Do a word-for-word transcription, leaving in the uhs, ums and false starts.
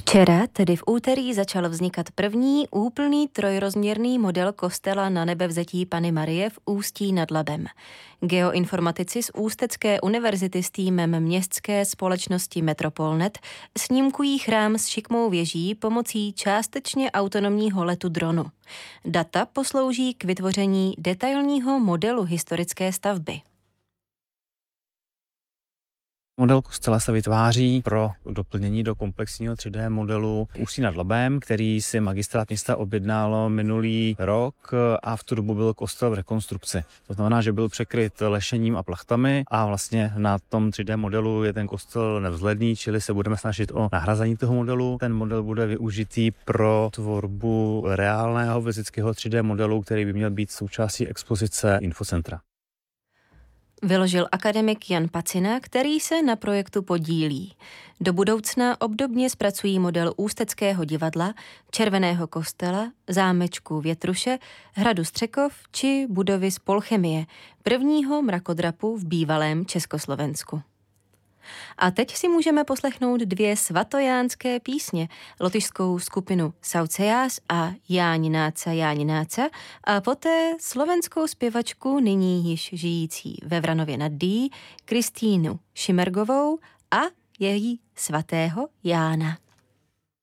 Včera, tedy v úterý, začal vznikat první úplný trojrozměrný model kostela na Nebevzetí Panny Marie v Ústí nad Labem. Geoinformatici z Ústecké univerzity s týmem městské společnosti Metropolnet snímkují chrám s šikmou věží pomocí částečně autonomního letu dronu. Data poslouží k vytvoření detailního modelu historické stavby. Model kostela se vytváří pro doplnění do komplexního tři dé modelu Ústí nad Labem, který si magistrát města objednalo minulý rok a v tu dobu byl kostel v rekonstrukci. To znamená, že byl překryt lešením a plachtami a vlastně na tom tři dé modelu je ten kostel nevzhledný, čili se budeme snažit o nahrazení toho modelu. Ten model bude využitý pro tvorbu reálného fyzického tři dé modelu, který by měl být součástí expozice Infocentra. Vyložil akademik Jan Pacina, který se na projektu podílí. Do budoucna obdobně zpracují model Ústeckého divadla, Červeného kostela, zámečku Větruše, hradu Střekov či budovy Spolchemie, prvního mrakodrapu v bývalém Československu. A teď si můžeme poslechnout dvě svatojánské písně, lotyšskou skupinu Saucejas a Jánináca Jánináca a poté slovenskou zpěvačku nyní již žijící ve Vranově nad Dý, Kristýnu Šimergovou a její svatého Jána.